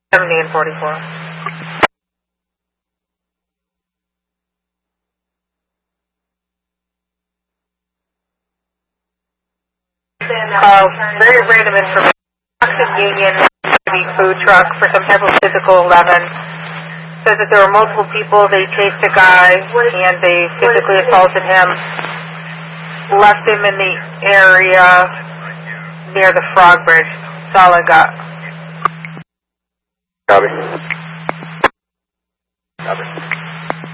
70 and 44. Very random information. Jackson Union food truck for some type of physical 11. Says that there were multiple people. They chased a guy and they physically assaulted him. Left him in the area near the Frog Bridge. That's all I got. Copy. Copy.